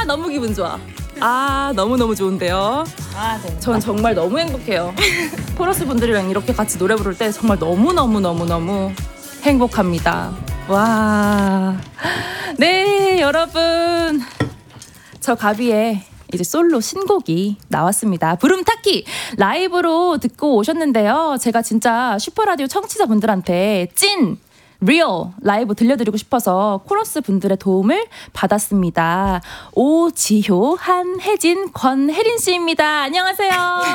너무 기분 좋아. 너무너무 좋은데요. 전 정말 너무 행복해요. 코러스 분들이랑 이렇게 같이 노래 부를 때 정말 너무너무 행복합니다. 와. 네, 여러분. 저 가비의 이제 솔로 신곡이 나왔습니다. 부름타키 라이브로 듣고 오셨는데요. 제가 진짜 슈퍼라디오 청취자분들한테 찐 리얼 라이브 들려드리고 싶어서 코러스 분들의 도움을 받았습니다. 오지효, 한혜진, 권혜린 씨입니다. 안녕하세요.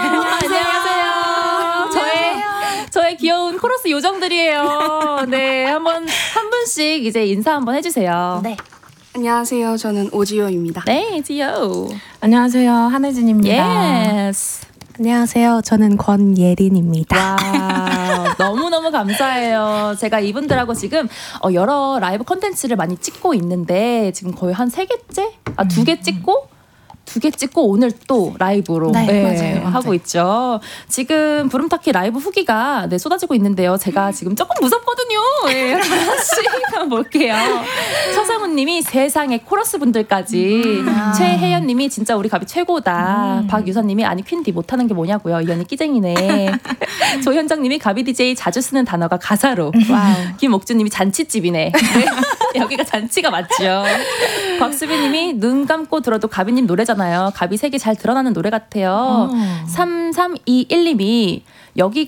안녕하세요. 저의 귀여운 코러스 요정들이에요. 네, 한 분씩 이제 인사 한번 해주세요. 네. 안녕하세요. 저는 오지효입니다. 네, 지효. 안녕하세요. 한혜진입니다. 예스. 안녕하세요. 저는 권예린입니다. 와, 너무너무 감사해요. 제가 이분들하고 지금 여러 라이브 컨텐츠를 많이 찍고 있는데 지금 거의 한 3개째? 2개 찍고 2개 찍고 오늘 또 라이브로 맞아요. 하고 있죠. 지금 부름타키 라이브 후기가 쏟아지고 있는데요. 제가 지금 조금 무섭거든요. 하나씩 한번 볼게요. 서상훈 님이 세상에 코러스 분들까지. 최혜연 님이 진짜 우리 가비 최고다. 박유선 님이 아니 퀸디 못하는 게 뭐냐고요. 이 언니 끼쟁이네. 조현정 님이 가비 DJ 자주 쓰는 단어가 가사로. 와우. 김옥준 님이 잔치집이네. 여기가 잔치가 맞죠. 박수빈 님이 눈 감고 들어도 가비님 노래잖아요. 가비 색이 잘 드러나는 노래 같아요. 3321님이